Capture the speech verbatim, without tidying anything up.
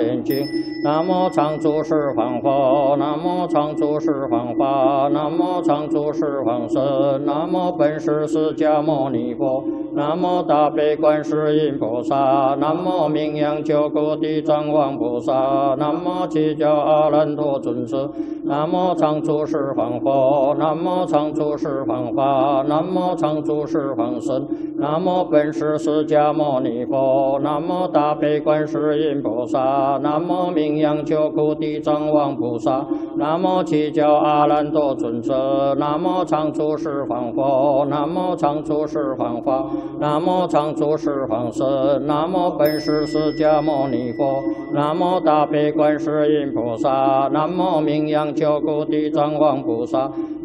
眼睛。南无常住十方佛，南无常住十方法，南无常住十方身，南无本师释迦牟尼佛，南无大悲观世音菩萨，南无名扬救苦地藏王菩萨，南无七教阿难多尊者，南无常住十方佛，南无常住十方法，南无常住十方身，南无本师释迦牟尼佛，南无大悲观世音菩萨，南无名扬救苦地藏王菩萨，南无七教阿难多尊者，南无常住十方佛，南无常住十方法，南无常住十方身，南无本师释迦牟尼佛，南无大悲观世音菩萨，南无名扬救苦地藏王菩萨。